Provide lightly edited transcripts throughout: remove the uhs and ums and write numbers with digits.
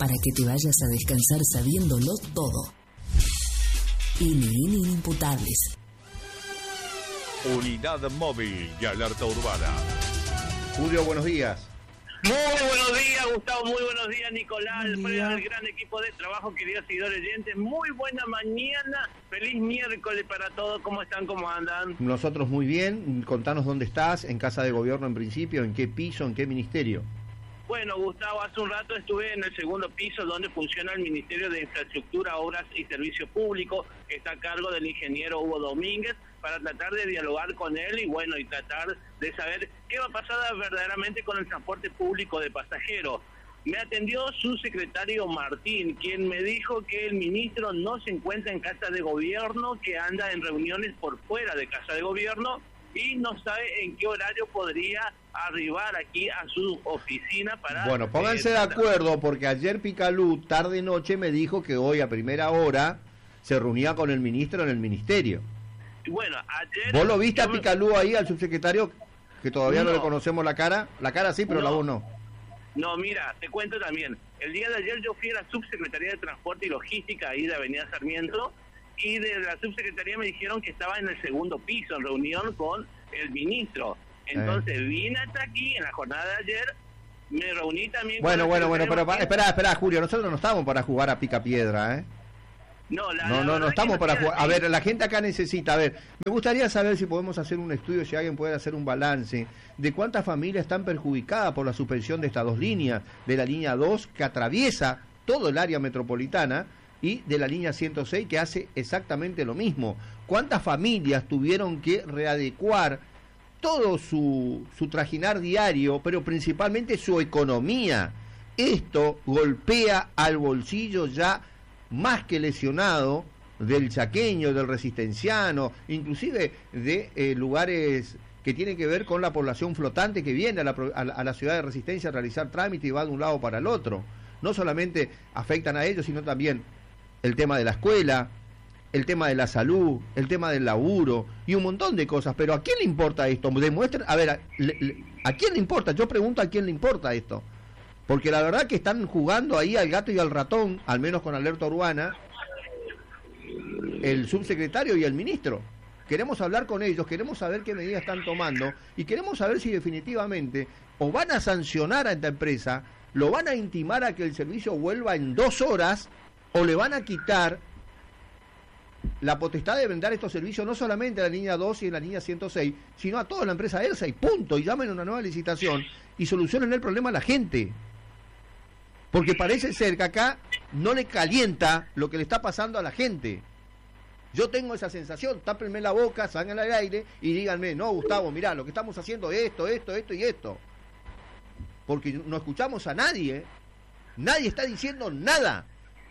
para que te vayas a descansar sabiéndolo todo. Inimputables. Unidad móvil y alerta urbana. Julio, buenos días. Muy buenos días, Gustavo. Muy buenos días, Nicolás. El gran equipo de trabajo, queridos seguidores oyentes. Muy buena mañana. Feliz miércoles para todos. ¿Cómo están? ¿Cómo andan? Nosotros muy bien. Contanos dónde estás. ¿En casa de gobierno en principio? ¿En qué piso? ¿En qué ministerio? Bueno, Gustavo, hace un rato estuve en el segundo piso donde funciona el Ministerio de Infraestructura, Obras y Servicio Público, que está a cargo del ingeniero Hugo Domínguez, para tratar de dialogar con él y bueno, y tratar de saber qué va a pasar verdaderamente con el transporte público de pasajeros. Me atendió su secretario Martín, quien me dijo que el ministro no se encuentra en casa de gobierno, que anda en reuniones por fuera de casa de gobierno y no sabe en qué horario podría arribar aquí a su oficina para... Bueno, pónganse de acuerdo, porque ayer Picalú, tarde-noche, me dijo que hoy a primera hora se reunía con el ministro en el ministerio. Bueno, ayer... ¿Vos lo viste a Picalú ahí, al subsecretario, que todavía no le conocemos la cara? La cara sí, pero la voz no. No, mira, te cuento también. El día de ayer yo fui a la Subsecretaría de Transporte y Logística, ahí de Avenida Sarmiento, y de la Subsecretaría me dijeron que estaba en el segundo piso, en reunión con el ministro. Entonces vine hasta aquí, en la jornada de ayer, me reuní también bueno, con... Bueno, pero espera, Julio, nosotros no estamos para jugar a picapiedra, ¿eh? No estamos para jugar. A ver, la gente acá necesita, me gustaría saber si podemos hacer un estudio, si alguien puede hacer un balance de cuántas familias están perjudicadas por la suspensión de estas dos líneas, de la línea 2 que atraviesa todo el área metropolitana y de la línea 106 que hace exactamente lo mismo. ¿Cuántas familias tuvieron que readecuar todo su trajinar diario, pero principalmente su economía? Esto golpea al bolsillo ya más que lesionado del chaqueño, del resistenciano, inclusive de lugares que tienen que ver con la población flotante que viene a la ciudad de Resistencia a realizar trámite y va de un lado para el otro. No solamente afectan a ellos, sino también el tema de la escuela, el tema de la salud, el tema del laburo y un montón de cosas. Pero ¿a quién le importa esto? Demuestren, a ver, ¿a quién le importa? Yo pregunto a quién le importa esto. Porque la verdad que están jugando ahí al gato y al ratón, al menos con alerta urbana, el subsecretario y el ministro. Queremos hablar con ellos, queremos saber qué medidas están tomando y queremos saber si definitivamente o van a sancionar a esta empresa, lo van a intimar a que el servicio vuelva en 2 horas o le van a quitar la potestad de brindar estos servicios no solamente a la línea 2 y en la línea 106, sino a toda la empresa ERSA y punto, y llamen a una nueva licitación y solucionen el problema a la gente. Porque parece ser que acá no le calienta lo que le está pasando a la gente. Yo tengo esa sensación, tápenme la boca, salgan al aire y díganme, no, Gustavo, mirá, lo que estamos haciendo es esto y esto. Porque no escuchamos a nadie, nadie está diciendo nada.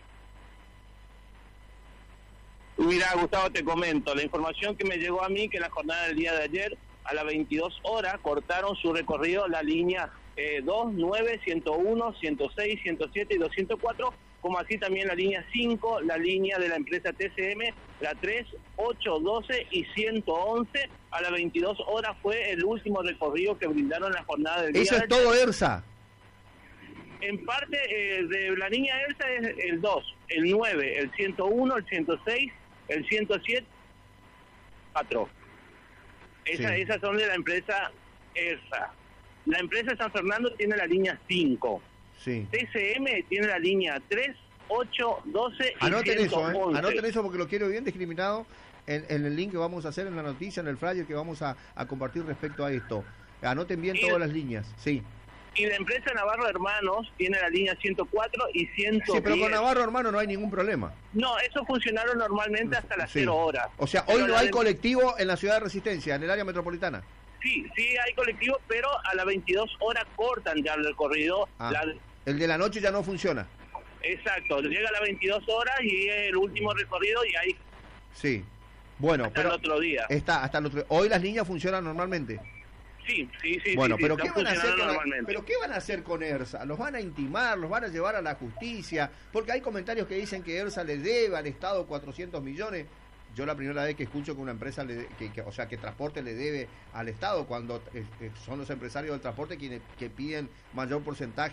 Mira, Gustavo, te comento, la información que me llegó a mí, que en la jornada del día de ayer, a las 22 horas, cortaron su recorrido la línea 2, 9, 101, 106, 107 y 204, como así también la línea 5, la línea de la empresa TCM, la 3, 8, 12 y 111. A las 22 horas fue el último recorrido que brindaron en la jornada del día. ¿Eso es todo ERSA? En parte de la línea ERSA es el 2, el 9, el 101, el 106, el 107, 4. Esas son de la empresa ERSA. La empresa San Fernando tiene la línea 5. Sí. TCM tiene la línea 3, 8, 12 y anoten 111. Anoten eso porque lo quiero bien discriminado en el link que vamos a hacer en la noticia, en el flyer que vamos a compartir respecto a esto. Anoten bien todas las líneas, sí. Y la empresa Navarro Hermanos tiene la línea 104 y 110. Sí, pero con Navarro Hermanos no hay ningún problema. No, eso funcionaron normalmente hasta las 0 horas. O sea, hoy no hay colectivo en la ciudad de Resistencia, en el área metropolitana. Sí hay colectivo, pero a las 22 horas cortan ya el recorrido. El de la noche ya no funciona. Exacto, llega a las 22 horas y es el último recorrido y ahí... Sí, bueno, hasta pero el otro día. Hasta el otro. Hoy las líneas funcionan normalmente. Sí. Bueno, sí, pero ¿qué van a hacer con ERSA? ¿Los van a intimar? ¿Los van a llevar a la justicia? Porque hay comentarios que dicen que ERSA le debe al Estado 400 millones. Yo la primera vez que escucho que una empresa, que transporte le debe al Estado, cuando son los empresarios del transporte quienes que piden mayor porcentaje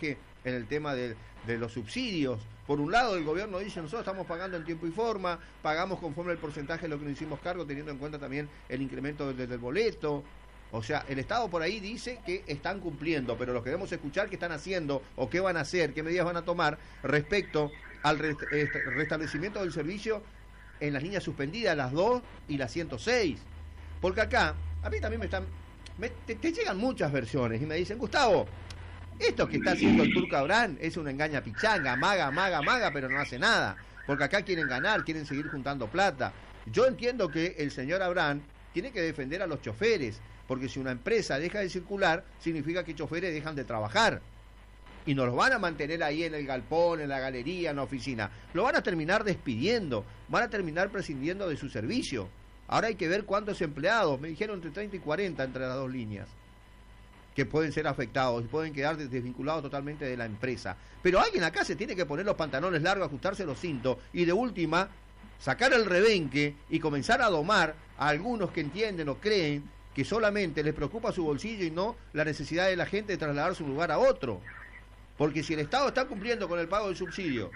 en el tema de los subsidios. Por un lado, el gobierno dice, nosotros estamos pagando en tiempo y forma, pagamos conforme el porcentaje de lo que nos hicimos cargo, teniendo en cuenta también el incremento del boleto. O sea, el Estado por ahí dice que están cumpliendo, pero los queremos escuchar qué están haciendo o qué van a hacer, qué medidas van a tomar respecto al restablecimiento del servicio en las líneas suspendidas, las 2 y las 106. Porque acá, a mí también te llegan muchas versiones y me dicen, Gustavo, esto que está haciendo el Turco Abrán es una engaña pichanga, maga, pero no hace nada. Porque acá quieren ganar, quieren seguir juntando plata. Yo entiendo que el señor Abrán tiene que defender a los choferes, porque si una empresa deja de circular, significa que choferes dejan de trabajar. Y no los van a mantener ahí en el galpón, en la galería, en la oficina. Lo van a terminar despidiendo, van a terminar prescindiendo de su servicio. Ahora hay que ver cuántos empleados, me dijeron entre 30 y 40 entre las dos líneas, que pueden ser afectados y pueden quedar desvinculados totalmente de la empresa. Pero alguien acá se tiene que poner los pantalones largos, ajustarse los cintos y de última sacar el rebenque y comenzar a domar a algunos que entienden o creen que solamente les preocupa su bolsillo y no la necesidad de la gente de trasladarse de un lugar a otro. Porque si el Estado está cumpliendo con el pago del subsidio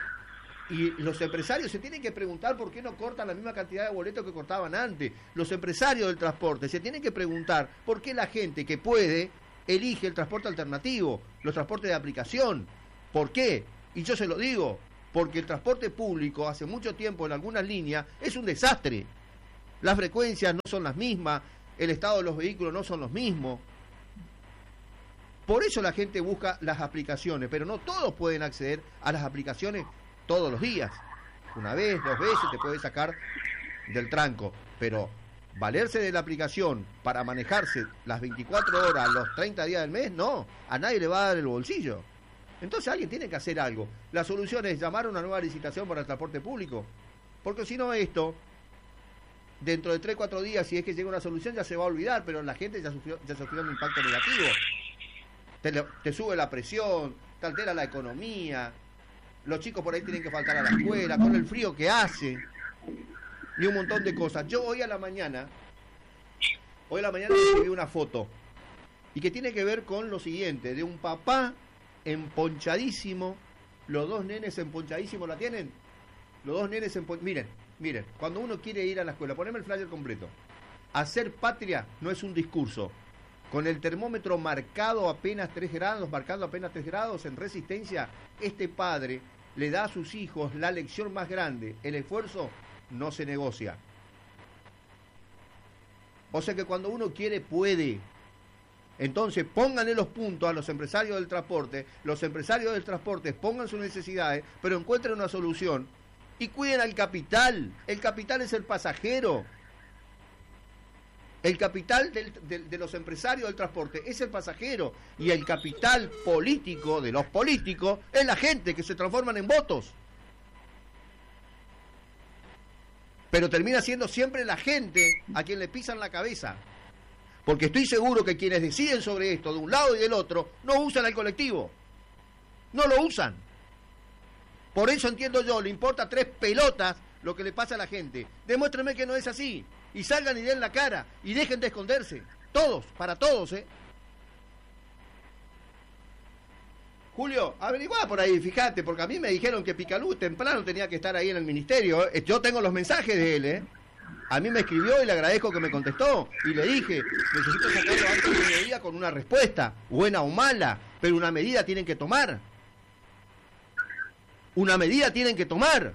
y los empresarios se tienen que preguntar por qué no cortan la misma cantidad de boletos que cortaban antes. Los empresarios del transporte se tienen que preguntar por qué la gente que puede elige el transporte alternativo, los transportes de aplicación. ¿Por qué? Y yo se lo digo, porque el transporte público hace mucho tiempo en algunas líneas es un desastre. Las frecuencias no son las mismas, el estado de los vehículos no son los mismos. Por eso la gente busca las aplicaciones, pero no todos pueden acceder a las aplicaciones todos los días. Una vez, 2 veces te puedes sacar del tranco, pero valerse de la aplicación para manejarse las 24 horas, los 30 días del mes, no, a nadie le va a dar el bolsillo. Entonces alguien tiene que hacer algo. La solución es llamar a una nueva licitación para el transporte público, porque si no esto, dentro de 3-4 días, si es que llega una solución, ya se va a olvidar, pero la gente ya sufrió un impacto negativo. Te sube la presión, te altera la economía, los chicos por ahí tienen que faltar a la escuela, con el frío que hace, y un montón de cosas. Yo hoy a la mañana recibí una foto, y que tiene que ver con lo siguiente, de un papá emponchadísimo, los 2 nenes emponchadísimos, ¿la tienen? Los 2 nenes emponchadísimos. Miren, cuando uno quiere ir a la escuela, poneme el flyer completo. Hacer patria no es un discurso. Con el termómetro marcando apenas 3 grados en resistencia, este padre le da a sus hijos la lección más grande. El esfuerzo no se negocia. O sea que cuando uno quiere, puede. Entonces pónganle los puntos a los empresarios del transporte. Los empresarios del transporte pongan sus necesidades, pero encuentren una solución. Y cuiden al capital. El capital es el pasajero. El capital de los empresarios del transporte es el pasajero. Y el capital político de los políticos es la gente que se transforman en votos. Pero termina siendo siempre la gente a quien le pisan la cabeza. Porque estoy seguro que quienes deciden sobre esto de un lado y del otro no usan al colectivo. No lo usan. Por eso entiendo yo, le importa 3 pelotas lo que le pasa a la gente. Demuéstrenme que no es así. Y salgan y den la cara. Y dejen de esconderse. Todos, para todos, Julio, averiguá por ahí, fíjate, porque a mí me dijeron que Picalú temprano tenía que estar ahí en el ministerio. Yo tengo los mensajes de él, A mí me escribió y le agradezco que me contestó. Y le dije, necesito sacarlo antes de mediodía con una respuesta, buena o mala, pero una medida tienen que tomar. Una medida tienen que tomar.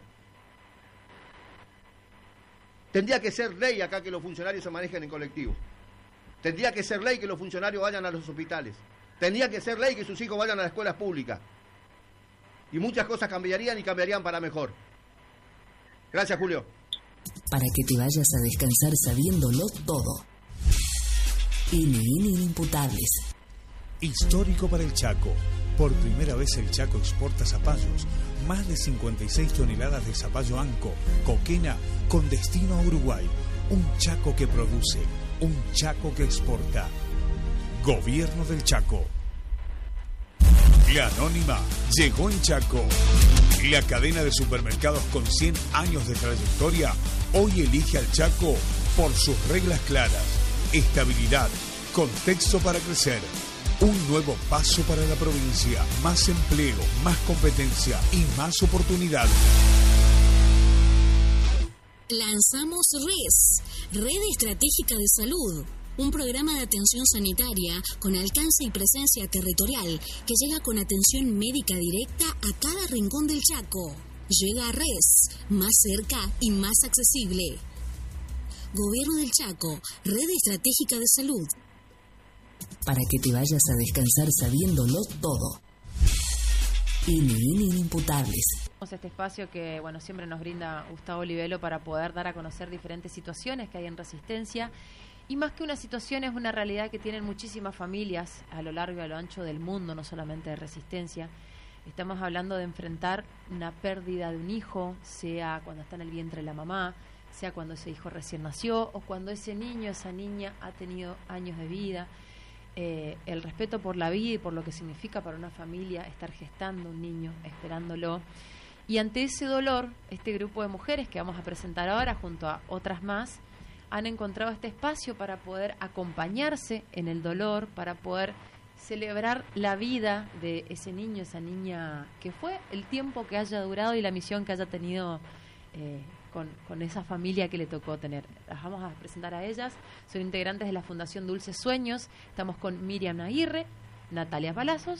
Tendría que ser ley acá que los funcionarios se manejen en colectivo. Tendría que ser ley que los funcionarios vayan a los hospitales. Tendría que ser ley que sus hijos vayan a las escuelas públicas. Y muchas cosas cambiarían y cambiarían para mejor. Gracias, Julio. Para que te vayas a descansar sabiéndolo todo. Inimputables. Histórico para el Chaco. Por primera vez el Chaco exporta zapallos. Más de 56 toneladas de zapallo anco, coquena, con destino a Uruguay. Un Chaco que produce, un Chaco que exporta. Gobierno del Chaco. La Anónima llegó en Chaco. La cadena de supermercados con 100 años de trayectoria hoy elige al Chaco por sus reglas claras, estabilidad, contexto para crecer, Un nuevo paso para la provincia, más empleo, más competencia y más oportunidades. Lanzamos Red Estratégica de Salud, un programa de atención sanitaria con alcance y presencia territorial que llega con atención médica directa a cada rincón del Chaco. Llega a RES, más cerca y más accesible. Gobierno del Chaco, Red Estratégica de Salud. Para que te vayas a descansar sabiéndolo todo. Inimputables. Este espacio que siempre nos brinda Gustavo Olivelo para poder dar a conocer diferentes situaciones que hay en Resistencia. Y más que una situación, es una realidad que tienen muchísimas familias a lo largo y a lo ancho del mundo, no solamente de Resistencia. Estamos hablando de enfrentar una pérdida de un hijo, sea cuando está en el vientre de la mamá, sea cuando ese hijo recién nació o cuando ese niño, esa niña ha tenido años de vida. El respeto por la vida y por lo que significa para una familia estar gestando un niño, esperándolo. Y ante ese dolor, este grupo de mujeres que vamos a presentar ahora junto a otras más, han encontrado este espacio para poder acompañarse en el dolor, para poder celebrar la vida de ese niño, esa niña, que fue el tiempo que haya durado y la misión que haya tenido con esa familia que le tocó tener. Las vamos a presentar a ellas. Son integrantes de la Fundación Dulces Sueños. Estamos con Miriam Aguirre, Natalia Palacio,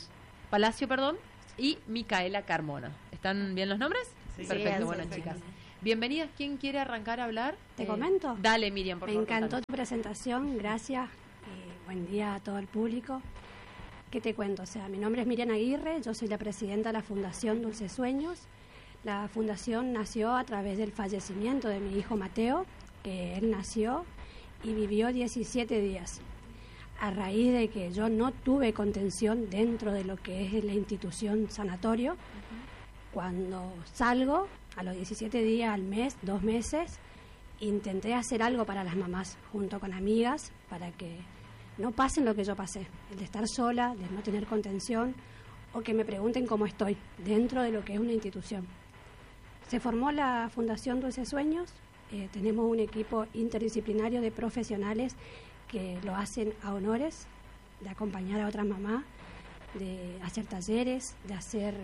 y Micaela Carmona. ¿Están bien los nombres? Sí. Perfecto, Sí, bueno, sí, chicas. sí. Bienvenidas. ¿Quién quiere arrancar a hablar? ¿Te comento? Dale, Miriam, por favor. Me encantó tu presentación, gracias. Buen día a todo el público. ¿Qué te cuento? O sea, mi nombre es Miriam Aguirre, yo soy la presidenta de la Fundación Dulces Sueños. La fundación nació a través del fallecimiento de mi hijo Mateo, que él nació y vivió 17 días. A raíz de que yo no tuve contención dentro de lo que es la institución sanatorio, cuando salgo, a los 17 días, al mes, 2 meses, intenté hacer algo para las mamás, junto con amigas, para que no pasen lo que yo pasé, el de estar sola, de no tener contención, o que me pregunten cómo estoy, dentro de lo que es una institución. Se formó la Fundación Dulces Sueños, tenemos un equipo interdisciplinario de profesionales que lo hacen a honores, de acompañar a otras mamás, de hacer talleres, de hacer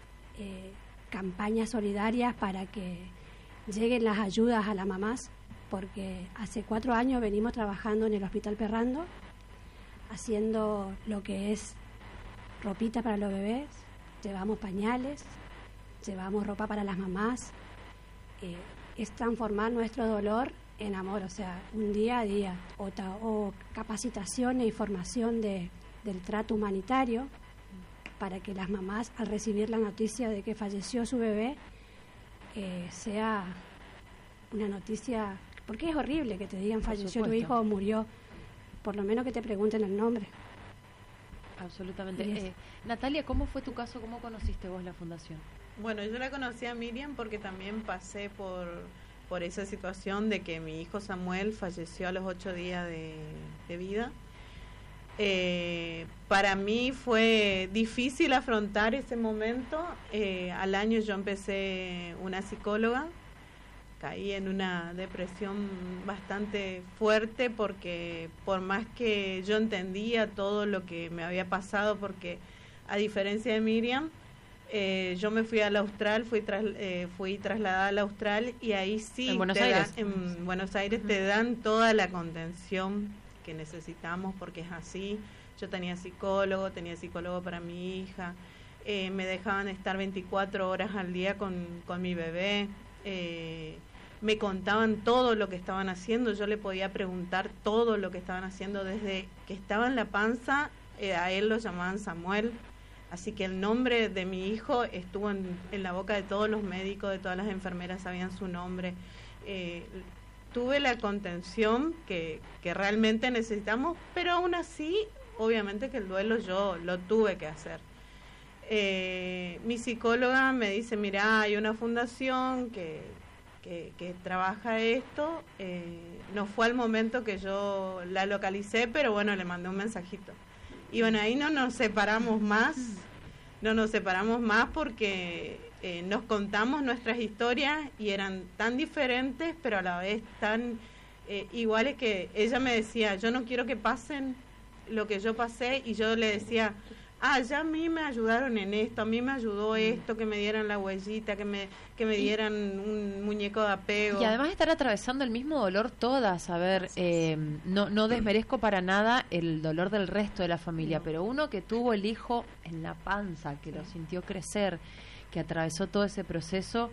campañas solidarias para que lleguen las ayudas a las mamás, porque hace 4 años venimos trabajando en el Hospital Perrando, haciendo lo que es ropita para los bebés, llevamos pañales, llevamos ropa para las mamás, es transformar nuestro dolor en amor, o sea, un día a día, o capacitación e formación del trato humanitario, para que las mamás, al recibir la noticia de que falleció su bebé, sea una noticia, porque es horrible que te digan falleció tu hijo o murió, por lo menos que te pregunten el nombre. Absolutamente. Natalia, ¿cómo fue tu caso? ¿Cómo conociste vos la fundación? Bueno, yo la conocí a Miriam porque también pasé por esa situación de que mi hijo Samuel falleció a los 8 días de vida. Para mí fue difícil afrontar ese momento. Al año yo empecé una psicóloga, caí en una depresión bastante fuerte porque por más que yo entendía todo lo que me había pasado, porque a diferencia de Miriam, yo me fui al Austral, fui trasladada al Austral y ahí sí en Buenos Aires te dan toda la contención que necesitamos, porque es así. Yo tenía psicólogo para mi hija, me dejaban estar 24 horas al día con mi bebé, me contaban todo lo que estaban haciendo, yo le podía preguntar todo lo que estaban haciendo desde que estaba en la panza, a él lo llamaban Samuel, así que el nombre de mi hijo estuvo en la boca de todos los médicos, de todas las enfermeras, sabían su nombre. Tuve la contención que realmente necesitamos, pero aún así, obviamente que el duelo yo lo tuve que hacer. Mi psicóloga me dice, mira, hay una fundación que trabaja esto, no fue al momento que yo la localicé, pero bueno, le mandé un mensajito. Y bueno, ahí no nos separamos más porque nos contamos nuestras historias y eran tan diferentes, pero a la vez tan iguales, que ella me decía, yo no quiero que pasen lo que yo pasé, y yo le decía, ya a mí me ayudaron en esto, a mí me ayudó esto, que me dieran la huellita, que me dieran un muñeco de apego. Y además estar atravesando el mismo dolor todas, a ver, no desmerezco para nada el dolor del resto de la familia, pero uno que tuvo el hijo en la panza, que lo sintió crecer, que atravesó todo ese proceso,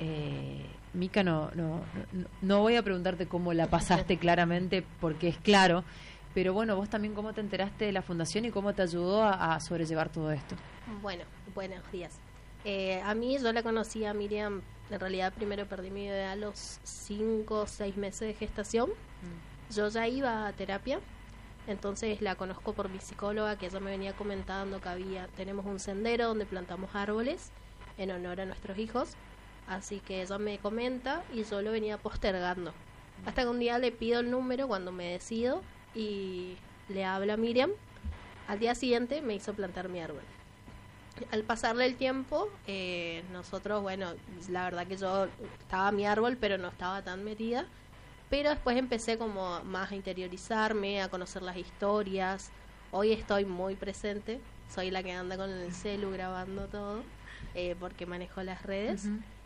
Mica, no voy a preguntarte cómo la pasaste claramente, porque es claro, pero bueno, vos también cómo te enteraste de la fundación y cómo te ayudó a sobrellevar todo esto. Bueno, buenos días. A mí, yo la conocí a Miriam, en realidad primero perdí mi bebé a los 5 o 6 meses de gestación. Yo ya iba a terapia, entonces la conozco por mi psicóloga, que ella me venía comentando que tenemos un sendero donde plantamos árboles en honor a nuestros hijos, así que ella me comenta y yo lo venía postergando. Hasta que un día le pido el número cuando me decido y le habla a Miriam. Al día siguiente me hizo plantar mi árbol. Al pasarle el tiempo, nosotros, bueno, la verdad que yo estaba mi árbol, pero no estaba tan metida. Pero después empecé como más a interiorizarme, a conocer las historias. Hoy estoy muy presente, soy la que anda con el celu grabando todo, porque manejo las redes.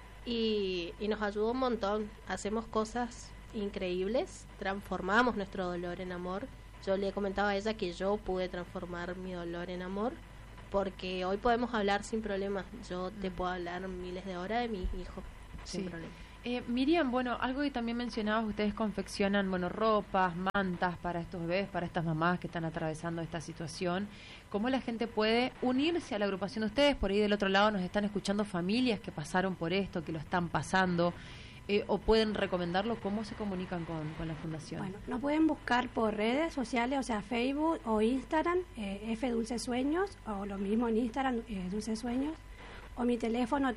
Y nos ayudó un montón. Hacemos cosas increíbles, transformamos nuestro dolor en amor. Yo le comentaba a ella que yo pude transformar mi dolor en amor, porque hoy podemos hablar sin problemas. Yo te puedo hablar miles de horas de mi hijo sin problema. Miriam, bueno, algo que también mencionabas, ustedes confeccionan, bueno, ropas, mantas para estos bebés, para estas mamás que están atravesando esta situación. ¿Cómo la gente puede unirse a la agrupación de ustedes? Por ahí del otro lado nos están escuchando familias que pasaron por esto, que lo están pasando, o pueden recomendarlo. ¿Cómo se comunican con la fundación? Bueno, nos pueden buscar por redes sociales, o sea, Facebook o Instagram, F Dulce Sueños, o lo mismo en Instagram, Dulce Sueños, o mi teléfono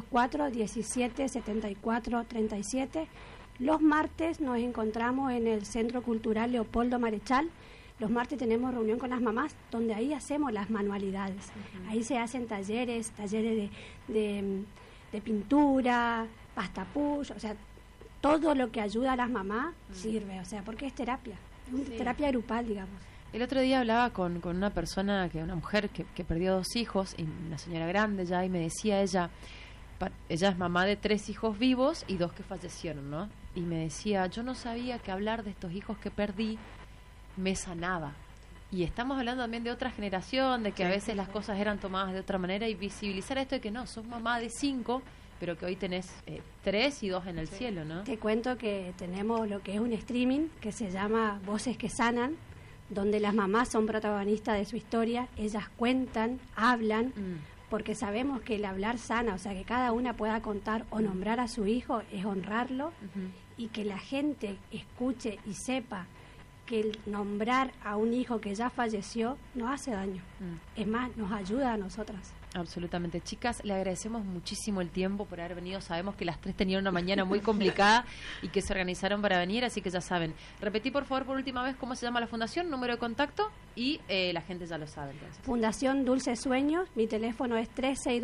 3624-1774-37. Los martes nos encontramos en el Centro Cultural Leopoldo Marechal. Los martes tenemos reunión con las mamás, donde ahí hacemos las manualidades. Ahí se hacen talleres de pintura, pasta push, o sea, todo lo que ayuda a las mamás sirve, o sea, porque es terapia, terapia grupal, digamos. El otro día hablaba con una persona, una mujer que perdió 2 hijos, y una señora grande ya, y me decía ella es mamá de 3 hijos vivos y 2 que fallecieron, ¿no? Y me decía, yo no sabía que hablar de estos hijos que perdí me sanaba. Y estamos hablando también de otra generación, de que a veces las cosas eran tomadas de otra manera, y visibilizar esto de que no, sos mamá de 5, pero que hoy tenés 3 y 2 en el cielo, ¿no? Te cuento que tenemos lo que es un streaming que se llama Voces que Sanan, donde las mamás son protagonistas de su historia, ellas cuentan, hablan, porque sabemos que el hablar sana, o sea, que cada una pueda contar o nombrar a su hijo, es honrarlo, y que la gente escuche y sepa que el nombrar a un hijo que ya falleció no hace daño, es más, nos ayuda a nosotras. Absolutamente. Chicas, le agradecemos muchísimo el tiempo por haber venido. Sabemos que las 3 tenían una mañana muy complicada y que se organizaron para venir, así que ya saben. Repetí, por favor, por última vez cómo se llama la fundación, número de contacto, y la gente ya lo sabe. Entonces. Fundación Dulce Sueños, mi teléfono es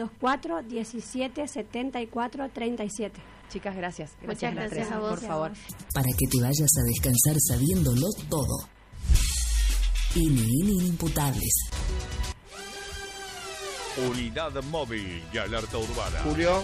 3624-1774-37. Chicas, gracias. Muchas gracias a vos. Por favor. Para que te vayas a descansar sabiéndolo todo. Inimputables. Unidad móvil y alerta urbana. Julio.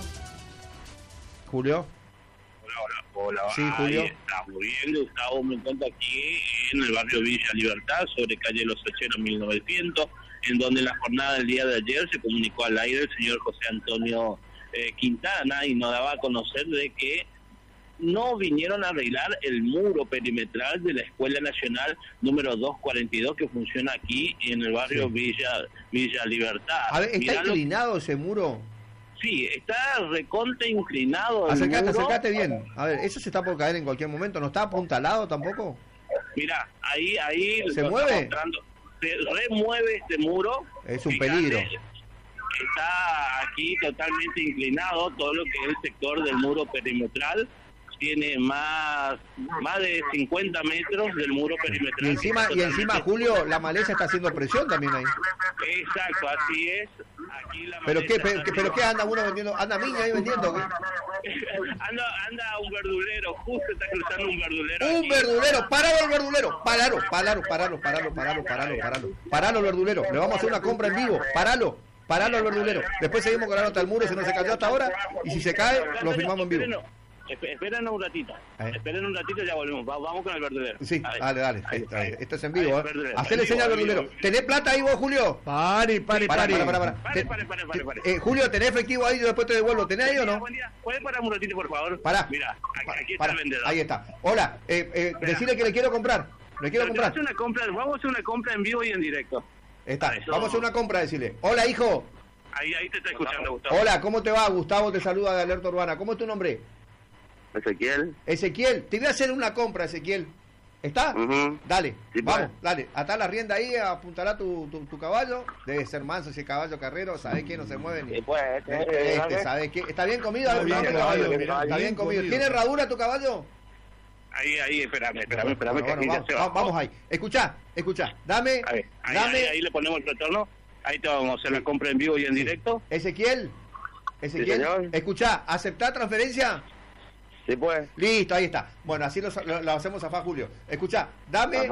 Hola. Sí, Julio. Ahí estamos bien, Gustavo. Me encuentro aquí en el barrio Villa Libertad, sobre calle Los Secheros 1900, en donde en la jornada del día de ayer se comunicó al aire el señor José Antonio Quintana, y nos daba a conocer de que no vinieron a arreglar el muro perimetral de la Escuela Nacional número 242 que funciona aquí en el barrio Villa Libertad. A ver, ¿está inclinado ese muro? Sí, está recontra inclinado el muro. Acércate bien. A ver, ¿eso se está por caer en cualquier momento? ¿No está apuntalado tampoco? Mira, ahí ¿se mueve? Se remueve este muro. Es un peligro. Está aquí totalmente inclinado todo lo que es el sector del muro perimetral. Tiene más de 50 metros del muro perimetral. Y encima, Julio, la maleza está haciendo presión también ahí. Exacto, así es. Aquí la ¿Pero qué anda uno vendiendo? ¿Anda Miña ahí vendiendo? Anda un verdulero, justo está cruzando un verdulero. Un verdulero, paralo el verdulero, paralo el verdulero, le vamos a hacer una compra en vivo, paralo el verdulero. Después seguimos con la nota del muro, si no se cayó hasta ahora, y si se cae, lo filmamos en vivo. Esperen un ratito, ya volvemos. Vamos con el verdulero. Sí, dale. Esto es en vivo, Hacele señal al verdulero. ¿Tenés plata ahí vos, Julio? Pare. Julio, ¿tenés efectivo ahí? Yo después te devuelvo. ¿Tenés ahí o no? ¿Puedes parar un ratito, por favor? Pará. Mira, aquí está el vendedor. Ahí está. Hola, decirle que le quiero comprar. Vamos a hacer una compra en vivo y en directo. Vamos a hacer una compra, decirle. Hola, hijo. Ahí te está escuchando, Gustavo. Hola, ¿cómo te va? Gustavo te saluda de Alerta Urbana. ¿Cómo es tu nombre? Ezequiel, te voy a hacer una compra, Ezequiel. ¿Está? Dale, sí, vamos, dale. Atá la rienda ahí, apuntará tu caballo. Debe ser manso ese caballo carrero, ¿sabés qué? No se mueve ni. ¿Sabés qué? ¿Está bien comido? Está bien comido. ¿Tiene herradura tu caballo? Ahí, espérame. Vamos ahí. Escuchá. Dame. Ahí le ponemos el retorno. Ahí te vamos a hacer la compra en vivo y en directo. Ezequiel, escuchá, ¿aceptá transferencia? Sí, pues. Listo, ahí está. Bueno, así lo hacemos a Julio. Escuchá, dame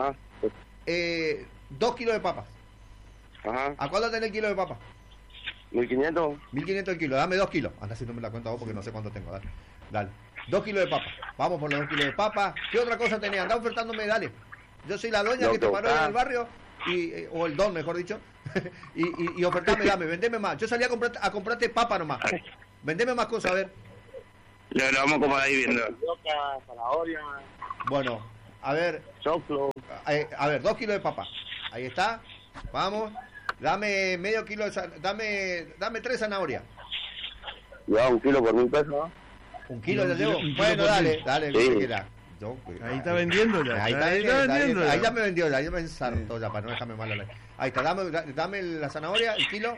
2 kilos de papas. Ajá. ¿A cuánto tenés el kilo de papas? 1.500. 1.500 el kilo, dame 2 kilos. Anda, si no me la cuento vos porque no sé cuánto tengo. Dale. 2 kilos de papas. Vamos por los 2 kilos de papas. ¿Qué otra cosa tenés? Andá ofertándome, dale. Yo soy la doña que te paró en el barrio, o el don, mejor dicho. y ofertame, vendeme más. Yo salí a comprarte papa nomás. Vendeme más cosas, a ver. Lo vamos como ahí viendo. Zanahoria. Bueno, a ver. Choclo. A ver, 2 kilos de papa. Ahí está. Vamos. Dame medio kilo de dame 3 zanahorias. Ya, 1 kilo por 1.000 pesos. 1 kilo ya llevo. Bueno, dale, lo que quiera. Ahí está vendiendo ya. Ahí ya me vendió, ya me ensartó ya para no dejarme mal. Ahí está, dame la zanahoria, el kilo.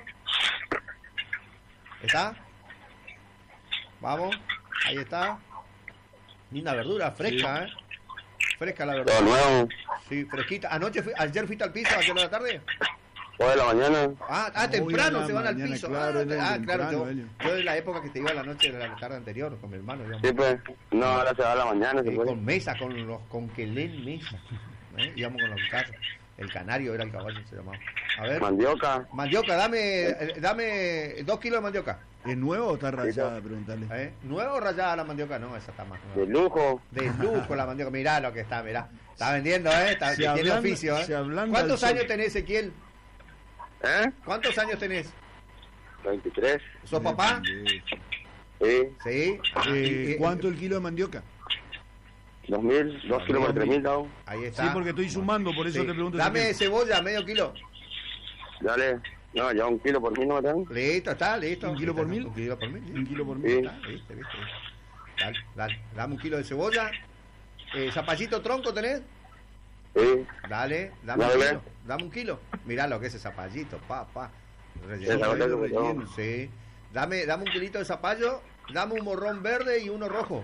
¿Está? Vamos, ahí está. Linda verdura, fresca, Fresca la verdura. Todo nuevo. Sí, fresquita. ¿Ayer fuiste al piso, ayer de la tarde? Hoy de la mañana. Temprano se van al piso. Claro, claro, yo en la época que te iba a la noche de la tarde anterior con mi hermano. Sí, pues. No, ahora se va a la mañana. Con mesa, con Quelén mesa. Íbamos con los carros. El canario era el caballo, se llamaba. A ver. Mandioca, dame 2 kilos de mandioca. ¿Es nueva o está rayada? Preguntarle. ¿Nueva o rayada la mandioca? No, esa está más nueva. De lujo. De lujo la mandioca. Mirá lo que está, mirá. Está vendiendo, tiene oficio, ¿Cuántos años tenés, Ezequiel? ¿Cuántos años tenés? 23. ¿Sos papá? Sí. ¿Cuánto el kilo de mandioca? 2.000, 2 kilos por 3.000, ¿no? Ahí está. Sí, porque estoy sumando, por eso te pregunto. Dame cebolla, medio kilo. Dale. No, ya 1 kilo por 1.000 no me dan. Listo, está, listo. ¿1 kilo por 1.000? 1 kilo por 1.000. 1 kilo por 1.000. Está, viste. Dale. Dame 1 kilo de cebolla. ¿Zapallito tronco tenés? Sí. Dale, dame 1 kilo. Mirá lo que es ese zapallito, papá. Relleno. Sí. Dame 1 kilito de zapallo, dame un morrón verde y uno rojo.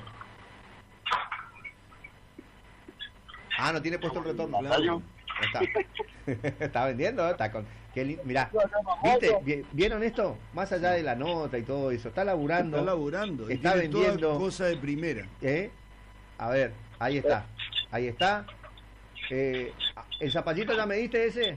No tiene puesto el retorno. Claro. Está vendiendo, está con... Mirá, ¿viste? ¿Vieron esto? Más allá de la nota y todo eso, está laburando. Está vendiendo. Toda cosa de primera. A ver, ahí está. ¿El zapallito ya me diste ese?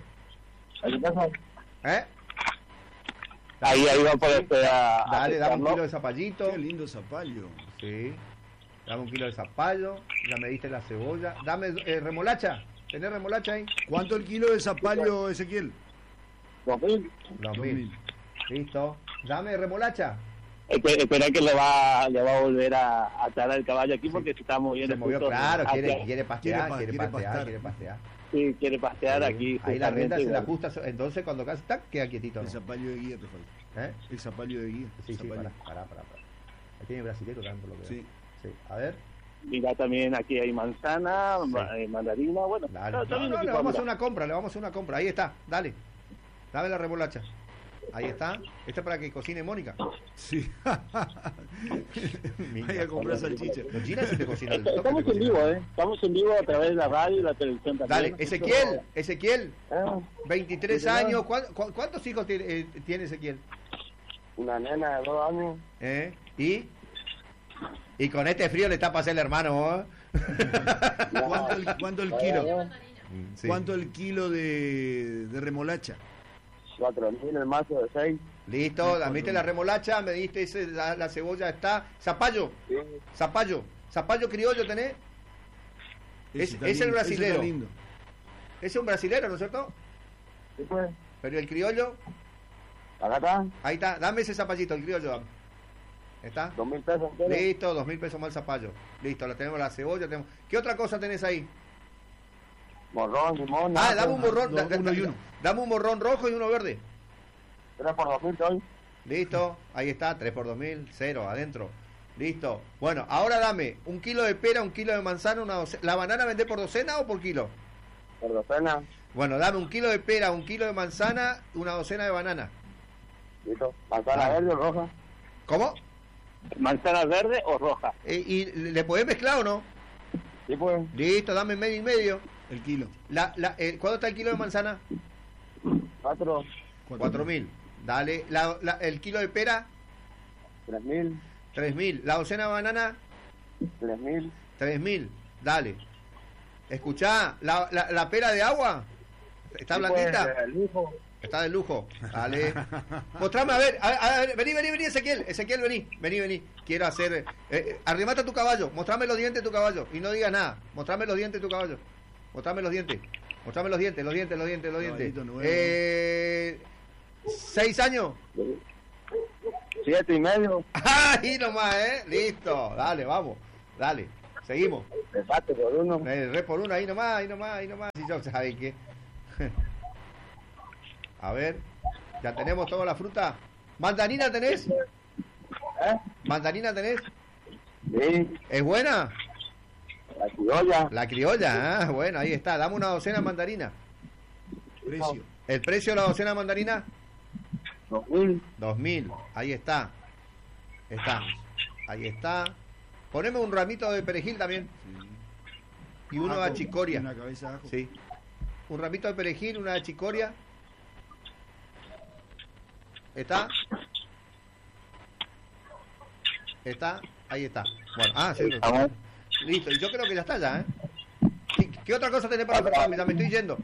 Ahí va por Dale, dame 1 kilo de zapallito. Qué lindo zapallo. Sí. Dame 1 kilo de zapallo. Ya me diste la cebolla. Dame remolacha. ¿Tenés remolacha ahí? ¿Cuánto el kilo de zapallo, Ezequiel? 2.000. Listo. Dame remolacha. Espera que le va a volver a atar al caballo aquí porque se está moviendo. Se movió, claro, quiere pastear. Sí, quiere pastear aquí. Ahí la renta se la ajusta, entonces cuando casi está, queda quietito. El zapallo de guía te falta. El zapallo de guía. Sí, pará. Ahí tiene brasilero también por lo que sí. A ver. Mira, también aquí hay manzana, mandarina, bueno. Le vamos a hacer una compra, ahí está, dale. Dame la remolacha. Ahí está. ¿Esta es para que cocine Mónica? Sí. Vaya a comprar salchicha. Los chinos sí te cocinan. Estamos en vivo, Estamos en vivo a través de la radio y la televisión también. Dale, Ezequiel. 23 años. ¿Cuántos hijos tiene Ezequiel? Una nena de 2 años. ¿Y? Y con este frío le está para hacer el hermano, ¿eh? ¿Cuánto el kilo? Sí. ¿Cuánto el kilo de remolacha? 4.000 el mazo de 6. Listo, me diste la remolacha, me diste la cebolla, está. Zapallo, Sí. zapallo criollo tenés. Es el brasilero. lindo. Ese es un brasilero, ¿no es cierto? Sí, pues. Pero el criollo, Acá está. ahí está, dame ese zapallito, el criollo, dame. ¿Está? 2.000 pesos. entero. Listo, 2.000 pesos más el zapallo. Listo, la tenemos la cebolla, tenemos. ¿Qué otra cosa tenés ahí? Morrón, limón. Ah, naco. dame un morrón, uno y uno. dame un morrón rojo y uno verde. 3 por 2.000 hoy. Listo, ahí está, 3 por 2.000, 0, adentro. Listo. Bueno, ahora dame 1 kilo de pera, 1 kilo de manzana, una docena. ¿La banana vendés por docena o por kilo? Por docena. Bueno, dame 1 kilo de pera, 1 kilo de manzana, una docena de banana. Listo. Manzana verde o roja. ¿Cómo? Manzana verde o roja. ¿Y le podés mezclar o no? Sí, pues. Listo, dame medio y medio. El kilo. ¿Cuánto está el kilo de manzana? 4. 4.000. Dale. ¿El kilo de pera? 3.000. 3.000. ¿La docena de banana? 3.000. 3.000. Dale. Escuchá, ¿la pera de agua? ¿Está Sí, blandita? pues, el lujo. Está de lujo. Dale. Mostrame, a ver, vení, Ezequiel, vení. Quiero hacer... arrimate a tu caballo, mostrame los dientes de tu caballo. Y no digas nada, mostrame los dientes de tu caballo. Mostrame los dientes. Mostrame los dientes. Caballito nuevo. 6 años. 7 y medio. Ahí nomás, listo. Dale, vamos. Dale, seguimos. Empate por 1. Re por uno, ahí nomás. Si yo sabés qué. A ver, ya tenemos toda la fruta. ¿Mandarina tenés? ¿Mandarina tenés? Sí. ¿Es buena? La criolla. La criolla, bueno, ahí está. Dame una docena de mandarina. Precio. ¿El precio de la docena de mandarina? 2.000. 2.000, ahí está. Ahí está. Poneme un ramito de perejil también. Sí. Y uno de Ajo, achicoria. Una cabeza de ajo. Sí. Un ramito de perejil, una de achicoria. ¿Está? Ahí está. Bueno, sí. Vamos. Listo, y yo creo que ya está ya, ¿Qué otra cosa tenés para ofertarme? Ya me estoy yendo.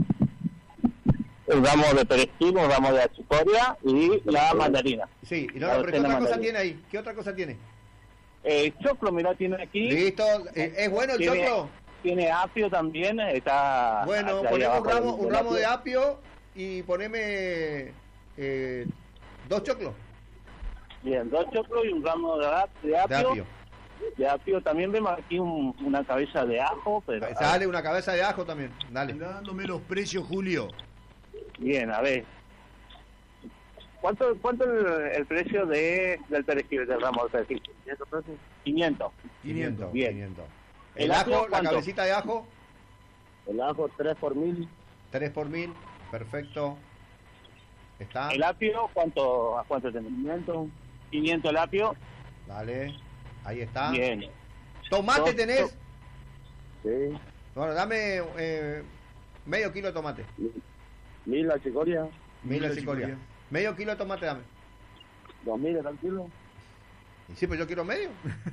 Un ramo de perejil, un ramo de achicoria y la mandarina. Sí, y no, La pero ¿qué docena otra cosa mandarina. tiene ahí? ¿Qué otra cosa tiene? Choclo, mirá, tiene aquí. Listo, ¿es bueno el Tiene- choclo? Tiene apio también, está... Bueno, ahí poneme abajo un del ramo de apio. apio y poneme 2 choclos Bien, 2 choclos y un ramo de de apio. apio. De apio, también vemos aquí una cabeza de ajo, pero... Sale una cabeza de ajo también, dale. Anda dándome los precios, Julio. Bien, a ver. ¿Cuánto el precio del perejil, del ramo de perejil? 500 pesos. 500. 500, Bien. 500. ¿El El apio ajo, la cuánto? cabecita de ajo, El ajo 3 por 1.000. 3 por 1.000, perfecto. Está, El apio, ¿a cuánto tenemos? 500. 500 el apio. dale, ahí está. Bien. ¿Tomate Dos- tenés? Sí. Bueno, dame medio kilo de tomate. 1.000 la chicoria. 1.000 de chicoria. Medio kilo de tomate dame. 2.000 tranquilo. Y sí, pues yo quiero medio.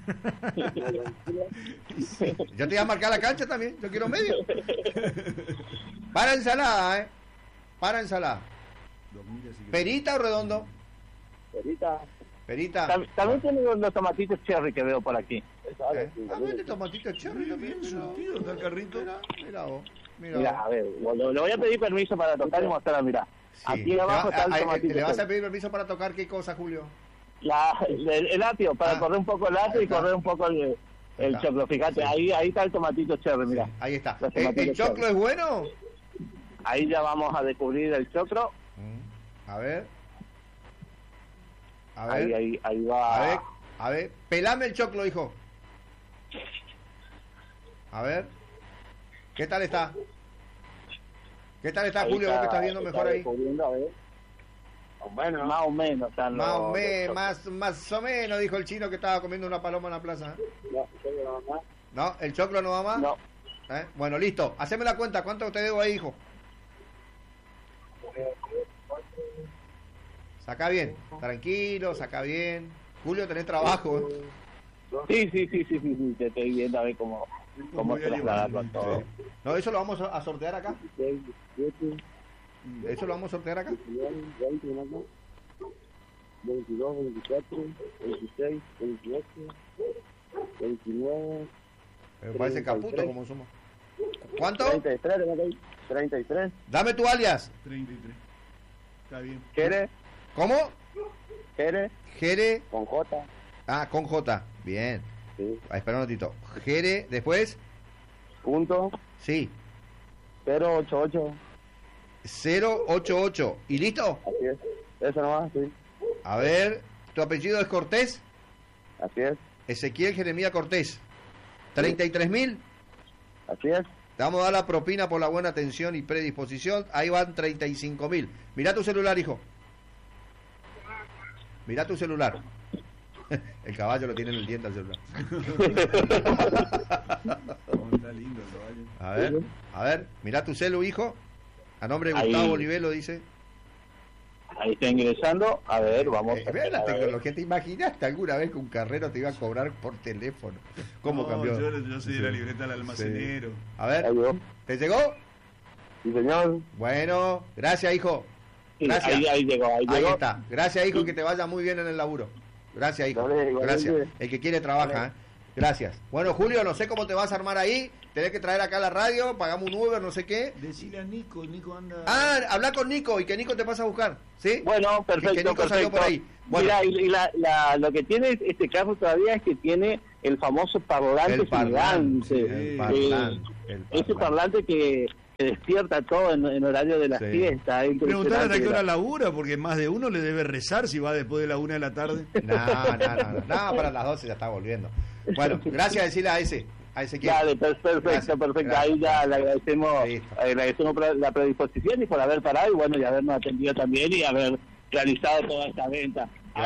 Yo te voy a marcar la cancha también, yo quiero medio. Para ensalada, Para ensalada. 2.000 así que- ¿Perita o redondo? Perita. Perita. También tiene los tomatitos cherry que veo por aquí. A ver, de tomatito cherry también. Bien surtido está el carrito. Mira vos. Mira, a ver, le voy a pedir permiso para tocar y mostrar, mira. Sí. Aquí abajo está el tomatito ¿Le vas a cherry. pedir permiso para tocar qué cosa, Julio? El apio, para correr un poco el apio Ahí y está. correr un poco el está. choclo. Fíjate, Sí. ahí está el tomatito cherry, mira. Ahí está. Los ¿El tomatitos choclo cherry. es bueno? Ahí ya vamos a descubrir el choclo. A ver. A Ahí, ver. ahí va. A ver. Pelame el choclo, hijo. A ver. ¿Qué tal está? ¿Qué tal está, Ahí Julio? Vos que estás viendo mejor ahí. descubriendo, a ver. Bueno, más o menos. Están Más o, los- más o menos, dijo el chino que estaba comiendo una paloma en la plaza. No, no, no. ¿No? ¿El choclo no va más? No. Bueno, listo. Haceme la cuenta. ¿Cuánto te debo ahí, hijo? Saca bien. Tranquilo, saca bien. Julio, tenés trabajo. Sí, te estoy viendo a ver cómo trasladarlo a todo. Sí. No, eso lo vamos a sortear acá. Eso lo vamos a sortear acá. 22, 24, 26, 28, 29. Me parece caputo como somos. ¿Cuánto? 33. Dame tu alias. 33. Está bien. ¿Jere? ¿Cómo? Jere. Con J. Ah, con J. Bien. Sí. Espera un ratito. Jere, después. Punto. Sí. 088. 088. ¿Y listo? Así es. Eso nomás, sí. A ver, ¿tu apellido es Cortés? Así es. Ezequiel Jeremía Cortés. 33.000. Así es. Te vamos a dar la propina por la buena atención y predisposición. Ahí van 35.000. Mirá tu celular, hijo. Mirá tu celular. El caballo lo tiene en el diente al celular. Está lindo el caballo. A ver, mirá tu celu, hijo. A nombre de Gustavo Olivelo, dice. Ahí está ingresando. A ver, vamos. Ve la tecnología. ¿Te imaginaste alguna vez que un carrero te iba a cobrar por teléfono? ¿Cómo cambió? Yo soy de la libreta del almacenero. Sí. A ver, ¿te llegó? Sí, señor. Bueno, gracias, hijo. Gracias. Ahí llegó. Ahí está. Gracias, hijo, que te vaya muy bien en el laburo. Gracias, hijo. Gracias. El que quiere trabaja, ¿eh? Gracias. Bueno, Julio, no sé cómo te vas a armar ahí. Tenés que traer acá a la radio, pagamos un Uber, no sé qué. Decile a Nico anda... Ah, habla con Nico y que Nico te pase a buscar, ¿sí? Bueno, perfecto, que Nico salió por ahí. Bueno. Mira, lo que tiene este carro todavía es que tiene el famoso parlante gigante. Ese parlante que despierta todo en horario de la fiesta. Preguntarle a qué hora labura, porque más de uno le debe rezar si va después de la 1 de la tarde. No, para las 12 ya está volviendo. Bueno, gracias, decirle a ese. Dale, perfecto. Gracias. Ahí ya le agradecemos la predisposición y por haber parado y bueno, y habernos atendido también y haber realizado toda esta venta.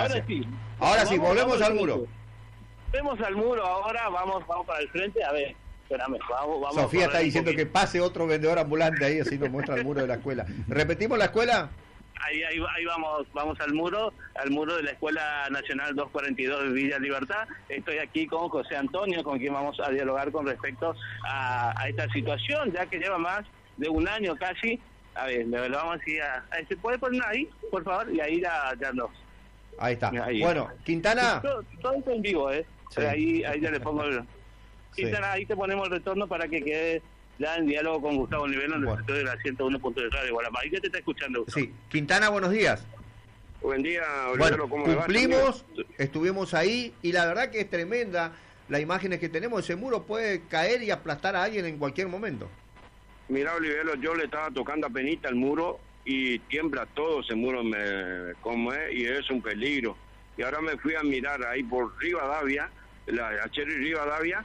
Ahora sí, volvemos al muro. Vemos al muro ahora, vamos para el frente, a ver. Espérame, vamos. Sofía está diciendo que pase otro vendedor ambulante ahí, así nos muestra el muro de la escuela. ¿Repetimos la escuela? Ahí vamos al muro de la Escuela Nacional 242 de Villa Libertad. Estoy aquí con José Antonio, con quien vamos a dialogar con respecto a esta situación, ya que lleva más de un año casi. A ver, lo vamos a ir ¿se puede poner ahí, por favor? Y ahí ya nos... Ahí está. Bueno, Quintana... Todo está en vivo, Sí. Ahí ya le pongo Quintana, ahí te ponemos el retorno para que quede ya en diálogo con Gustavo Olivelo en el sector de la 101.3 de Gualamá. ¿Y qué te está escuchando, Gustavo? Sí, Quintana, buenos días. Buen día, Olivelo, ¿cómo cumplimos, estuvimos ahí y la verdad que es tremenda las imágenes que tenemos. Ese muro puede caer y aplastar a alguien en cualquier momento. Mira, Olivelo, yo le estaba tocando apenita el muro y tiembla todo ese muro, y es un peligro. Y ahora me fui a mirar ahí por Rivadavia, la Cherry Rivadavia,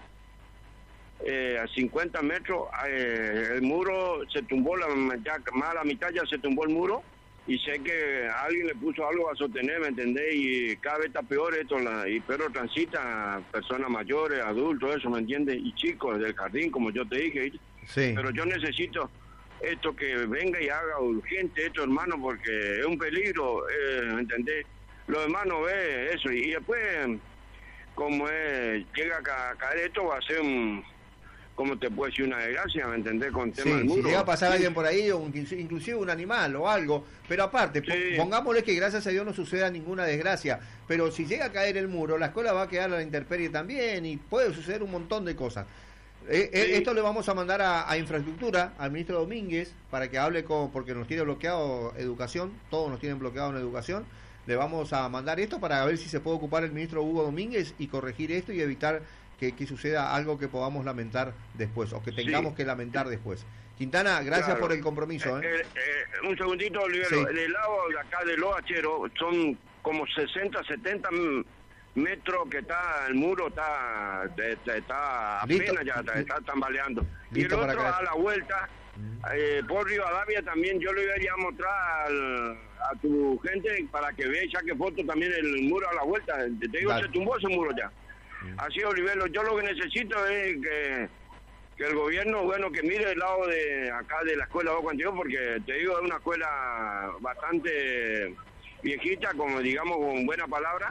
a 50 metros, el muro se tumbó, más a la mitad ya se tumbó el muro, y sé que alguien le puso algo a sostener, ¿me entendés? Y cada vez está peor esto, pero transita personas mayores, adultos, eso, ¿me entiendes? Y chicos del jardín, como yo te dije, sí. Pero yo necesito esto que venga y haga urgente esto, hermano, porque es un peligro, ¿me entendés? Los hermanos ven eso, y después, como llega a caer esto, va a ser ¿cómo te puedo decir? Una desgracia, ¿me entendés? Con tema del muro. Si llega a pasar alguien por ahí, o inclusive un animal o algo, pero aparte, pongámosle que gracias a Dios no suceda ninguna desgracia, pero si llega a caer el muro, la escuela va a quedar a la intemperie también, y puede suceder un montón de cosas. Esto le vamos a mandar a Infraestructura, al ministro Domínguez, para que hable porque nos tiene bloqueado educación, todos nos tienen bloqueado en educación. Le vamos a mandar esto para ver si se puede ocupar el ministro Hugo Domínguez y corregir esto y evitar que suceda algo que podamos lamentar después, o que tengamos que lamentar después. Quintana, gracias por el compromiso. Un segundito, Olivero. El lado de acá de Loachero son como 60, 70 metros que está el muro, está apenas ya está tambaleando. Y el otro a la vuelta, por Rivadavia también, yo le voy a mostrar a tu gente para que vea y saque foto también el muro a la vuelta. Te digo, se tumbó ese muro ya. Así, Olivero, yo lo que necesito es que el gobierno, que mire el lado de acá de la escuela 242, porque te digo, es una escuela bastante viejita, como digamos, con buena palabra,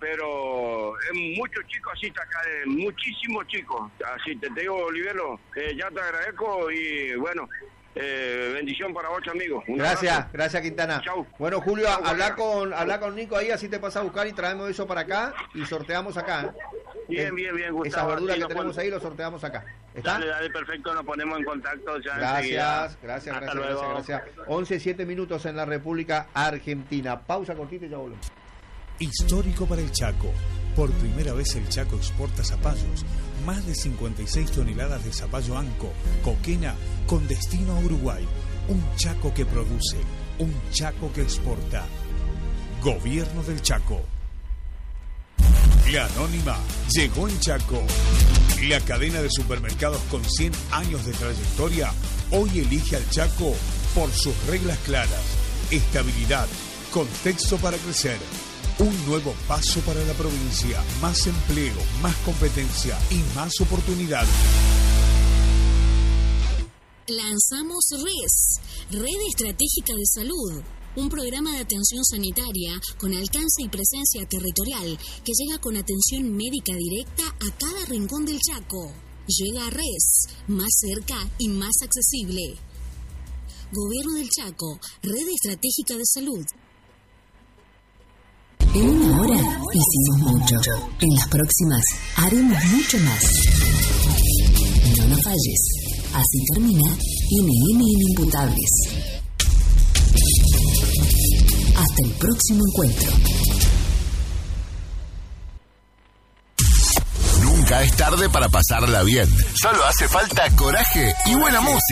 pero muchos chicos así está acá, muchísimos chicos. Así te digo, Olivero, ya te agradezco y bueno, bendición para vos, amigos. Gracias Quintana. Chau. Bueno, Julio, habla con Nico ahí, así te pasa a buscar y traemos eso para acá y sorteamos acá. Bien, Gustavo. Esas verduras que tenemos ahí, lo sorteamos acá. ¿Está? Dale, perfecto, nos ponemos en contacto ya. Gracias. 11:07 minutos en la República Argentina. Pausa cortita y ya volvemos. Histórico para el Chaco. Por primera vez el Chaco exporta zapallos. Más de 56 toneladas de zapallo anco, coquena, con destino a Uruguay. Un Chaco que produce, un Chaco que exporta. Gobierno del Chaco. La Anónima llegó en Chaco. La cadena de supermercados con 100 años de trayectoria hoy elige al Chaco por sus reglas claras, estabilidad, contexto para crecer. Un nuevo paso para la provincia, más empleo, más competencia y más oportunidades. Lanzamos Red Estratégica de Salud, un programa de atención sanitaria con alcance y presencia territorial que llega con atención médica directa a cada rincón del Chaco. Llega a RES, más cerca y más accesible. Gobierno del Chaco, Red Estratégica de Salud. En una hora hicimos mucho. En las próximas haremos mucho más. No nos falles. Así termina NN Inimputables. Hasta el próximo encuentro. Nunca es tarde para pasarla bien. Solo hace falta coraje y buena música.